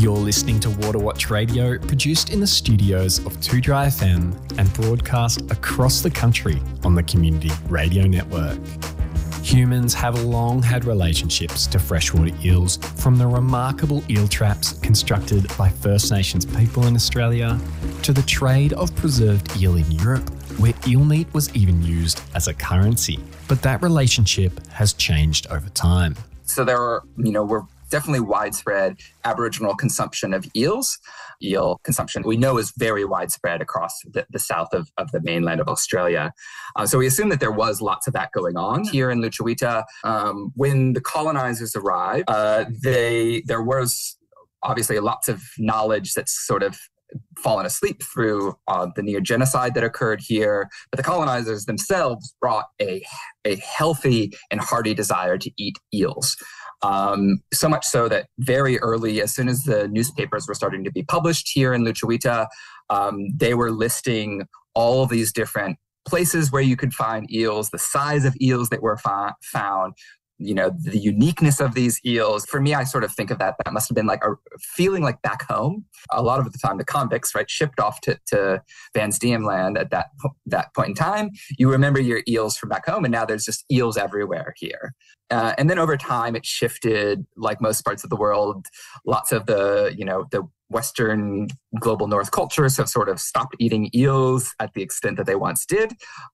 You're listening to Waterwatch Radio, produced in the studios of 2Dry FM and broadcast across the country on the Community Radio Network. Humans have long had relationships to freshwater eels, from the remarkable eel traps constructed by First Nations people in Australia to the trade of preserved eel in Europe, where eel meat was even used as a currency. But that relationship has changed over time. So there are, we're definitely widespread Aboriginal consumption of eels. Eel consumption, we know, is very widespread across the south of the mainland of Australia. So we assume that there was lots of that going on here in Lucha Wita. When the colonizers arrived, there was obviously lots of knowledge that's sort of fallen asleep through the near genocide that occurred here. But the colonizers themselves brought a healthy and hearty desire to eat eels. So much so that very early, as soon as the newspapers were starting to be published here in Lucha Wita, they were listing all of these different places where you could find eels, the size of eels that were found, the uniqueness of these eels. For me, I sort of think of that must have been like a feeling like back home. A lot of the time, the convicts, right, shipped off to Van's Diem land at that point in time. You remember your eels from back home, and now there's just eels everywhere here. And then over time, it shifted, like most parts of the world. Lots of the Western global North cultures have sort of stopped eating eels at the extent that they once did.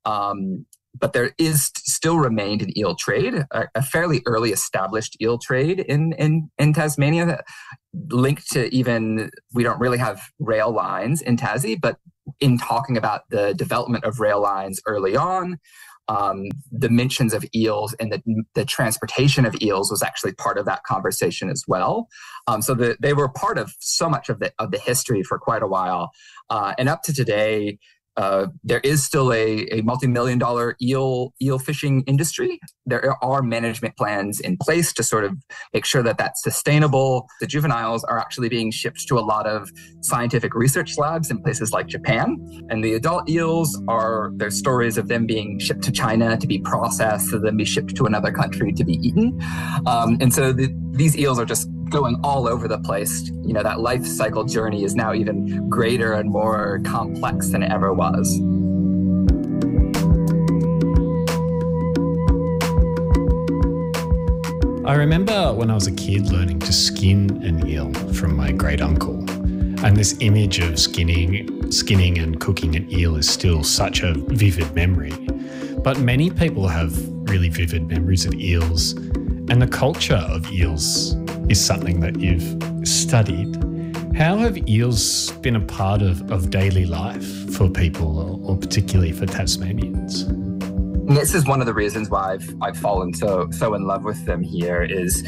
But there is still remained an eel trade, a fairly early established eel trade in Tasmania, linked to even, we don't really have rail lines in Tassie, but in talking about the development of rail lines early on, the mentions of eels and the transportation of eels was actually part of that conversation as well. So they were part of so much of the history for quite a while. And up to today, there is still a multi-million-dollar eel fishing industry. There are management plans in place to sort of make sure that that's sustainable. The juveniles are actually being shipped to a lot of scientific research labs in places like Japan. And the adult eels there's stories of them being shipped to China to be processed, to then be shipped to another country to be eaten. And so these eels are just going all over the place. That life cycle journey is now even greater and more complex than it ever was. I remember when I was a kid learning to skin an eel from my great uncle. And this image of skinning and cooking an eel is still such a vivid memory. But many people have really vivid memories of eels, and the culture of eels is something that you've studied. How have eels been a part of daily life for people, or particularly for Tasmanians? This is one of the reasons why I've fallen so in love with them here is,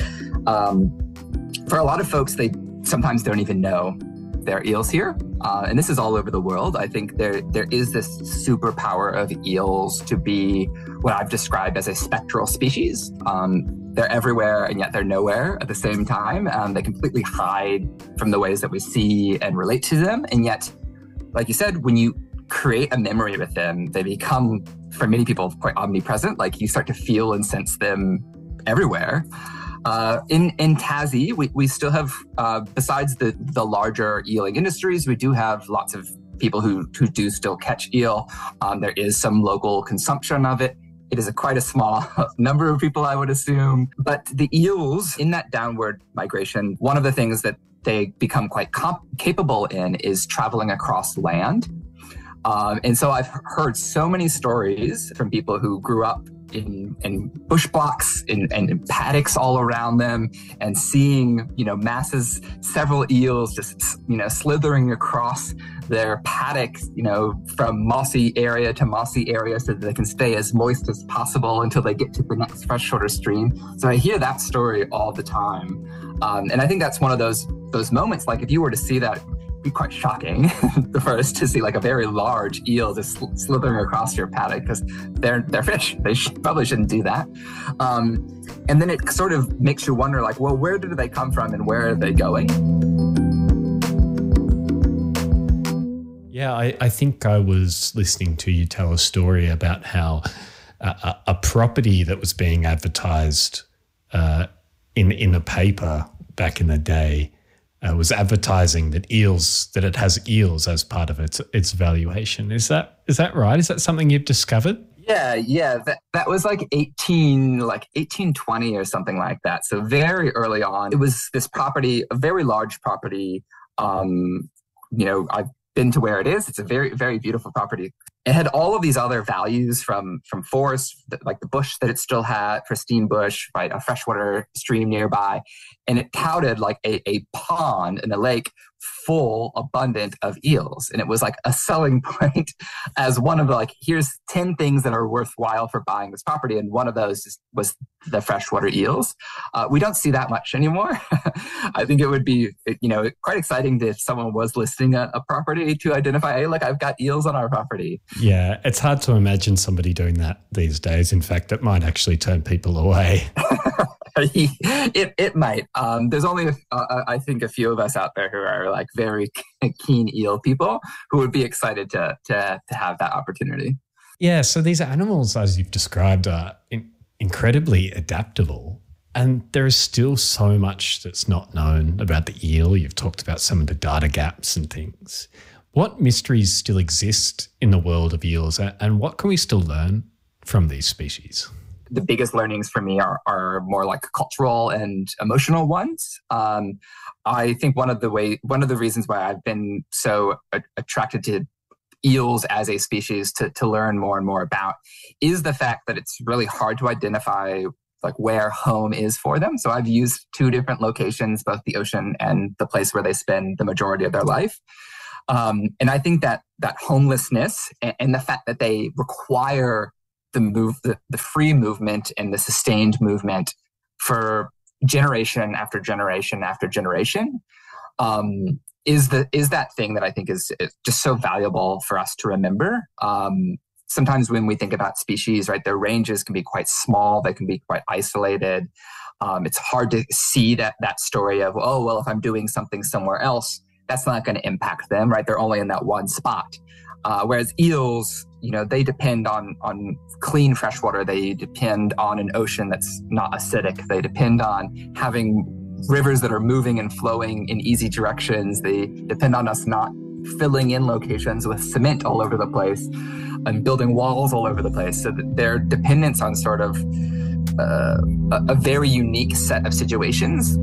for a lot of folks, they sometimes don't even know there are eels here. And this is all over the world. I think there is this superpower of eels to be what I've described as a spectral species. They're everywhere and yet they're nowhere at the same time. They completely hide from the ways that we see and relate to them. And yet, like you said, when you create a memory with them, they become, for many people, quite omnipresent. Like you start to feel and sense them everywhere. In Tassie, we still have, besides the larger eeling industries, we do have lots of people who do still catch eel. There is some local consumption of it. It is quite a small number of people, I would assume. But the eels, in that downward migration, one of the things that they become quite capable in is traveling across land. And so I've heard so many stories from people who grew up in bush blocks and in paddocks all around them, and seeing, masses, several eels just, slithering across their paddock, from mossy area to mossy area so that they can stay as moist as possible until they get to the next freshwater stream. So I hear that story all the time. And I think that's one of those moments, like if you were to see that, be quite shocking first to see like a very large eel just slithering across your paddock, because they're fish. They probably shouldn't do that. And then it sort of makes you wonder, like, well, where did they come from and where are they going? Yeah, I think I was listening to you tell a story about how a property that was being advertised in the paper back in the day was advertising that it has eels as part of its valuation. Is that right? Is that something you've discovered? Yeah. That was like 1820 or something like that. So very early on, it was this property, a very large property. I've been to where it is. It's a very, very beautiful property. It had all of these other values from forest, like the bush that it still had, pristine bush, right, a freshwater stream nearby. And it touted like a pond and a lake full, abundant of eels. And it was like a selling point as one of the, like, here's 10 things that are worthwhile for buying this property. And one of those was the freshwater eels. We don't see that much anymore. I think it would be, quite exciting if someone was listing a property to identify, hey, look, I've got eels on our property. Yeah, it's hard to imagine somebody doing that these days. In fact, it might actually turn people away. It might. There's only, I think, a few of us out there who are like very keen eel people who would be excited to have that opportunity. Yeah, so these animals, as you've described, are incredibly adaptable. And there is still so much that's not known about the eel. You've talked about some of the data gaps and things. What mysteries still exist in the world of eels, and what can we still learn from these species? The biggest learnings for me are more like cultural and emotional ones. I think one of the reasons why I've been so attracted to eels as a species to learn more and more about is the fact that it's really hard to identify like where home is for them. So I've used two different locations, both the ocean and the place where they spend the majority of their life. And I think that homelessness and the fact that they require the free movement and the sustained movement for generation after generation after generation is that thing that I think is just so valuable for us to remember. Sometimes when we think about species, right, their ranges can be quite small. They can be quite isolated. It's hard to see that story of, oh, well, if I'm doing something somewhere else, that's not going to impact them, right? They're only in that one spot. Whereas eels, they depend on clean fresh water. They depend on an ocean that's not acidic. They depend on having rivers that are moving and flowing in easy directions. They depend on us not filling in locations with cement all over the place and building walls all over the place. So their dependence on sort of a very unique set of situations.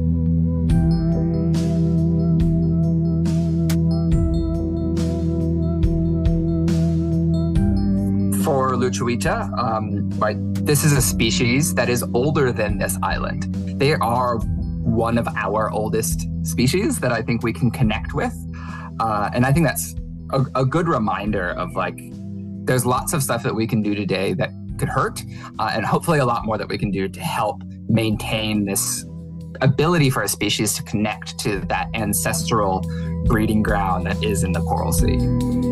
For Lutruwita, right, this is a species that is older than this island. They are one of our oldest species that I think we can connect with. And I think that's a good reminder of like, there's lots of stuff that we can do today that could hurt, and hopefully a lot more that we can do to help maintain this ability for a species to connect to that ancestral breeding ground that is in the Coral Sea.